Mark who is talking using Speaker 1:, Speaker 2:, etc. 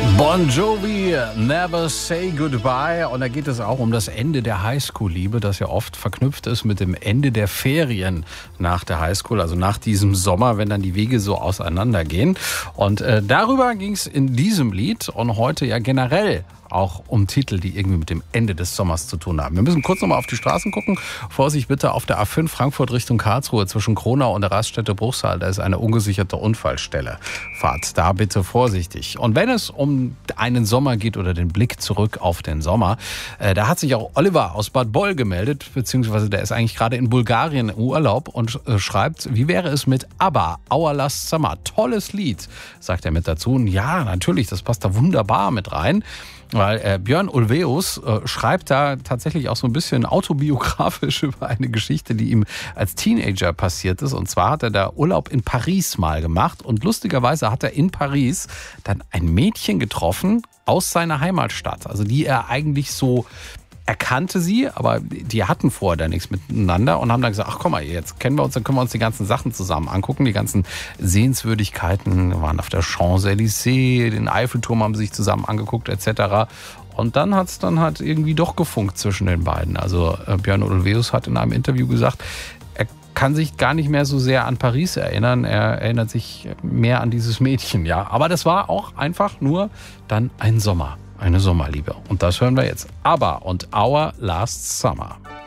Speaker 1: Bon Jovi, Never Say Goodbye. Und da geht es auch um das Ende der Highschool-Liebe, das ja oft verknüpft ist mit dem Ende der Ferien nach der Highschool, also nach diesem Sommer, wenn dann die Wege so auseinandergehen. Und darüber ging es in diesem Lied und heute ja generell auch um Titel, die irgendwie mit dem Ende des Sommers zu tun haben. Wir müssen kurz nochmal auf die Straßen gucken. Vorsicht bitte auf der A5 Frankfurt Richtung Karlsruhe zwischen Kronau und der Raststätte Bruchsal. Da ist eine ungesicherte Unfallstelle. Fahrt da bitte vorsichtig. Und wenn es um einen Sommer geht oder den Blick zurück auf den Sommer, da hat sich auch Oliver aus Bad Boll gemeldet, beziehungsweise der ist eigentlich gerade in Bulgarien im Urlaub und schreibt, wie wäre es mit ABBA, Our Last Summer? Tolles Lied, sagt er mit dazu. Und ja, natürlich, das passt da wunderbar mit rein. Weil Björn Ulvaeus schreibt da tatsächlich auch so ein bisschen autobiografisch über eine Geschichte, die ihm als Teenager passiert ist. Und zwar hat er da Urlaub in Paris mal gemacht. Und lustigerweise hat er in Paris dann ein Mädchen getroffen aus seiner Heimatstadt. Also die er eigentlich so... Er kannte sie, aber die hatten vorher da nichts miteinander und haben dann gesagt, ach komm mal, jetzt kennen wir uns, dann können wir uns die ganzen Sachen zusammen angucken. Die ganzen Sehenswürdigkeiten waren auf der Champs-Élysées, den Eiffelturm haben sie sich zusammen angeguckt etc. Und dann hat es dann halt irgendwie doch gefunkt zwischen den beiden. Also Björn Ulvaeus hat in einem Interview gesagt, er kann sich gar nicht mehr so sehr an Paris erinnern. Er erinnert sich mehr an dieses Mädchen, ja. Aber das war auch einfach nur dann ein Sommer. Eine Sommerliebe. Und das hören wir jetzt. ABBA und Our Last Summer.